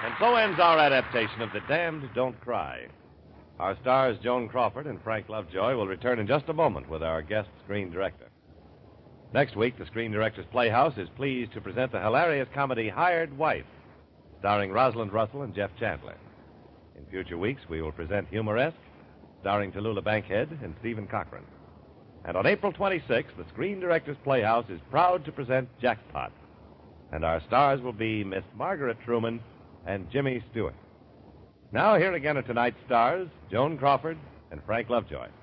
And so ends our adaptation of The Damned Don't Cry. Our stars, Joan Crawford and Frank Lovejoy, will return in just a moment with our guest screen director. Next week, the Screen Directors Playhouse is pleased to present the hilarious comedy Hired Wife, starring Rosalind Russell and Jeff Chandler. In future weeks, we will present Humoresque, starring Tallulah Bankhead and Stephen Cochran. And on April 26th, the Screen Directors Playhouse is proud to present Jackpot. And our stars will be Miss Margaret Truman and Jimmy Stewart. Now, here again are tonight's stars, Joan Crawford and Frank Lovejoy.